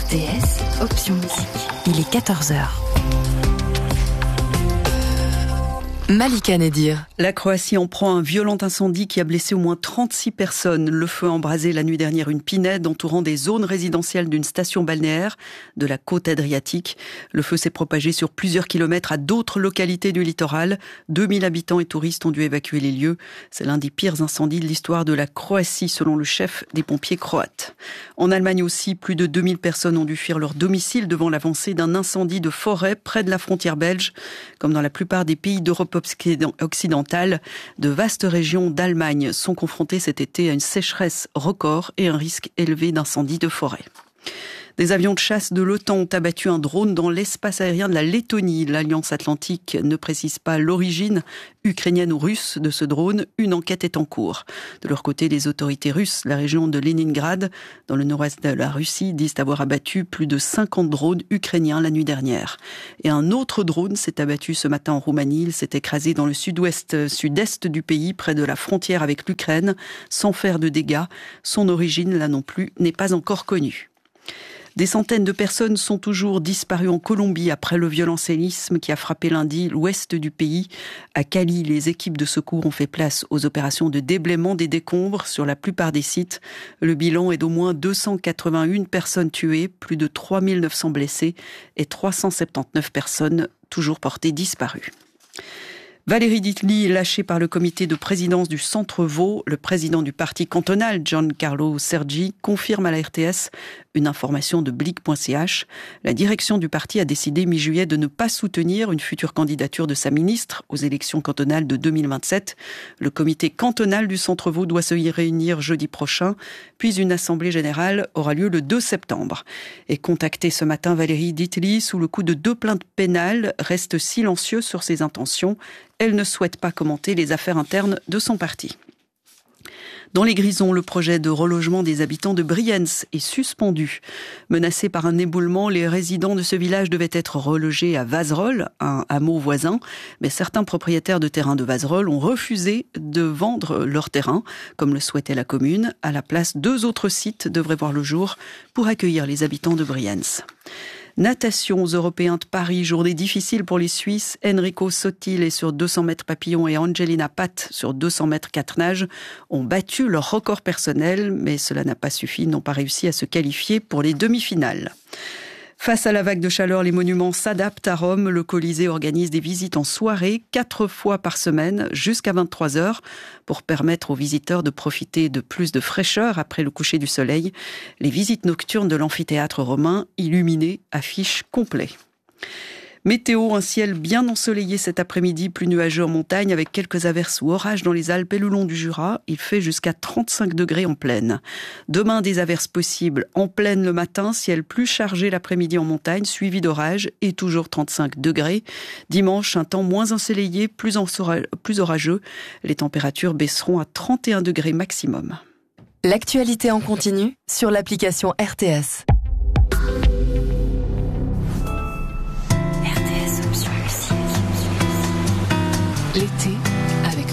RTS, option musique. Il est 14h. Malika Nedir. La Croatie en prend un violent incendie qui a blessé au moins 36 personnes. Le feu a embrasé la nuit dernière une pinède entourant des zones résidentielles d'une station balnéaire de la côte adriatique. Le feu s'est propagé sur plusieurs kilomètres à d'autres localités du littoral. 2000 habitants et touristes ont dû évacuer les lieux. C'est l'un des pires incendies de l'histoire de la Croatie, selon le chef des pompiers croates. En Allemagne aussi, plus de 2000 personnes ont dû fuir leur domicile devant l'avancée d'un incendie de forêt près de la frontière belge. Comme dans la plupart des pays d'Europe occidentale, de vastes régions d'Allemagne sont confrontées cet été à une sécheresse record et un risque élevé d'incendie de forêt. Des avions de chasse de l'OTAN ont abattu un drone dans l'espace aérien de la Lettonie. L'Alliance Atlantique ne précise pas l'origine ukrainienne ou russe de ce drone. Une enquête est en cours. De leur côté, les autorités russes, la région de Leningrad, dans le nord-est de la Russie, disent avoir abattu plus de 50 drones ukrainiens la nuit dernière. Et un autre drone s'est abattu ce matin en Roumanie. Il s'est écrasé dans le sud-est du pays, près de la frontière avec l'Ukraine, sans faire de dégâts. Son origine, là non plus, n'est pas encore connue. Des centaines de personnes sont toujours disparues en Colombie après le violent séisme qui a frappé lundi l'ouest du pays. À Cali, les équipes de secours ont fait place aux opérations de déblaiement des décombres sur la plupart des sites. Le bilan est d'au moins 281 personnes tuées, plus de 3900 blessés et 379 personnes toujours portées disparues. Valérie Ditely, lâchée par le comité de présidence du Centre Vaud, le président du parti cantonal, Giancarlo Sergi, confirme à la RTS une information de Blick.ch. La direction du parti a décidé mi-juillet de ne pas soutenir une future candidature de sa ministre aux élections cantonales de 2027. Le comité cantonal du Centre Vaud doit se y réunir jeudi prochain, puis une assemblée générale aura lieu le 2 septembre. Et contactée ce matin, Valérie Ditely, sous le coup de 2 plaintes pénales, reste silencieuse sur ses intentions. Elle ne souhaite pas commenter les affaires internes de son parti. Dans les Grisons, le projet de relogement des habitants de Brienz est suspendu. Menacés par un éboulement, les résidents de ce village devaient être relogés à Vazerolles, un hameau voisin. Mais certains propriétaires de terrains de Vazerolles ont refusé de vendre leur terrain, comme le souhaitait la commune. À la place, 2 autres sites devraient voir le jour pour accueillir les habitants de Brienz. Natation aux Européens de Paris, journée difficile pour les Suisses. Enrico Sottil sur 200 mètres papillon et Angelina Patt sur 200 mètres 4 nages ont battu leur record personnel, mais cela n'a pas suffi, ils n'ont pas réussi à se qualifier pour les demi-finales. Face à la vague de chaleur, les monuments s'adaptent à Rome. Le Colisée organise des visites en soirée, 4 fois par semaine, jusqu'à 23h, pour permettre aux visiteurs de profiter de plus de fraîcheur après le coucher du soleil. Les visites nocturnes de l'amphithéâtre romain, illuminées, affichent complet. Météo, un ciel bien ensoleillé cet après-midi, plus nuageux en montagne avec quelques averses ou orages dans les Alpes et le long du Jura. Il fait jusqu'à 35 degrés en plaine. Demain, des averses possibles en plaine le matin, ciel plus chargé l'après-midi en montagne, suivi d'orages et toujours 35 degrés. Dimanche, un temps moins ensoleillé, plus orageux. Les températures baisseront à 31 degrés maximum. L'actualité en continu sur l'application RTS. L'été